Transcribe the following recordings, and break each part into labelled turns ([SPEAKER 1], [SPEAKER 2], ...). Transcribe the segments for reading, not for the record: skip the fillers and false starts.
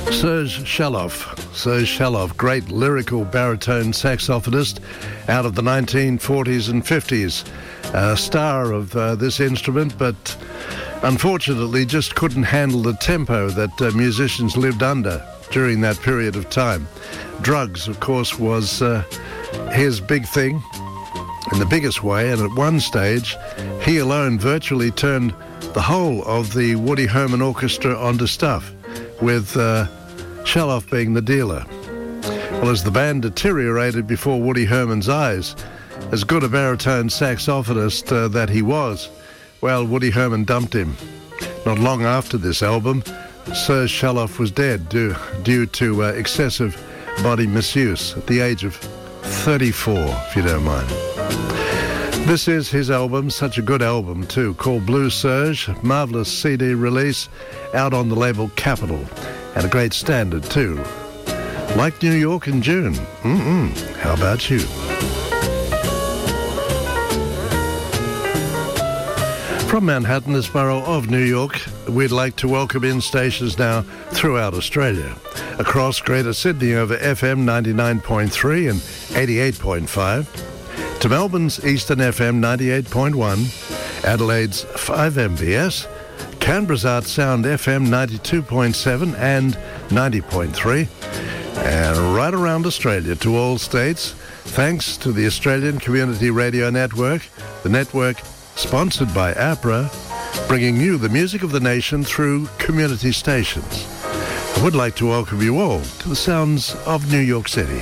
[SPEAKER 1] Serge Shalov, great lyrical baritone saxophonist out of the 1940s and 50s. A star of this instrument, but unfortunately just couldn't handle the tempo that musicians lived under during that period of time. Drugs, of course, was his big thing in the biggest way, and at one stage he alone virtually turned the whole of the Woody Herman Orchestra onto stuff, with Shalov being the dealer. Well, as the band deteriorated before Woody Herman's eyes, as good a baritone saxophonist that he was, well, Woody Herman dumped him. Not long after this album, Serge Shalov was dead due to excessive body misuse at the age of 34, if you don't mind. This is his album, such a good album too, called Blue Serge, marvellous CD release out on the label Capitol, and a great standard too. Like New York in June. How about you? From Manhattan, this borough of New York, we'd like to welcome in stations now throughout Australia. Across Greater Sydney over FM 99.3 and 88.5. To Melbourne's Eastern FM 98.1. Adelaide's 5 MBS. Canberra's Art Sound FM 92.7 and 90.3. And right around Australia to all states, thanks to the Australian Community Radio Network, the network sponsored by APRA, bringing you the music of the nation through community stations. I would like to welcome you all to the sounds of New York City.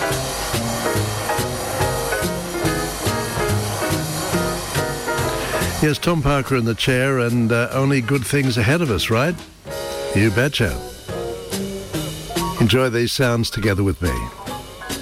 [SPEAKER 1] Here's Tom Parker in the chair, and only good things ahead of us, right? You betcha. Enjoy these sounds together with me.